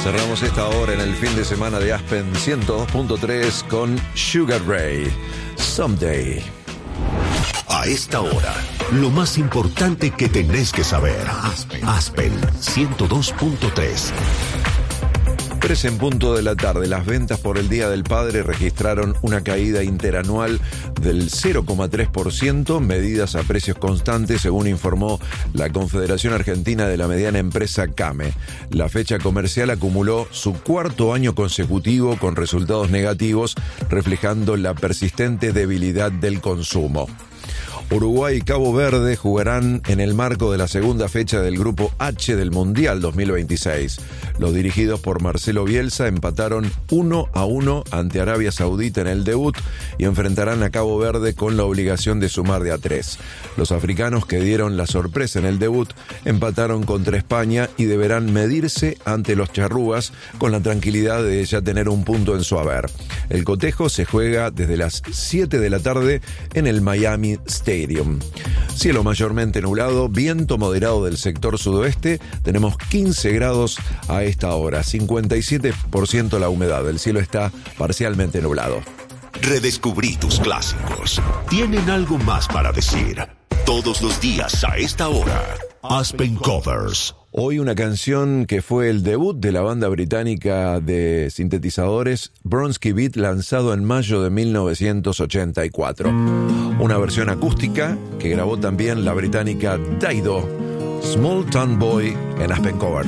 Cerramos esta hora en el fin de semana de Aspen 102.3 con Sugar Ray, Someday. A esta hora, lo más importante que tenés que saber. Aspen 102.3. 3 en punto de la tarde. Las ventas por el Día del Padre registraron una caída interanual del 0,3%, medidas a precios constantes, según informó la Confederación Argentina de la Mediana Empresa CAME. La fecha comercial acumuló su cuarto año consecutivo con resultados negativos, reflejando la persistente debilidad del consumo. Uruguay y Cabo Verde jugarán en el marco de la segunda fecha del Grupo H del Mundial 2026. Los dirigidos por Marcelo Bielsa empataron 1-1 ante Arabia Saudita en el debut y enfrentarán a Cabo Verde con la obligación de sumar de a 3. Los africanos, que dieron la sorpresa en el debut, empataron contra España y deberán medirse ante los charrúas con la tranquilidad de ya tener un punto en su haber. El cotejo se juega desde las 7 de la tarde en el Miami Stadium. Cielo mayormente nublado, viento moderado del sector sudoeste, tenemos 15 grados a esta hora, 57% la humedad, el cielo está parcialmente nublado. Redescubrí tus clásicos. Tienen algo más para decir. Todos los días a esta hora. Aspen Covers. Hoy una canción que fue el debut de la banda británica de sintetizadores Bronski Beat, lanzado en mayo de 1984. Una versión acústica que grabó también la británica Dido, Small Town Boy, en Aspen Covers.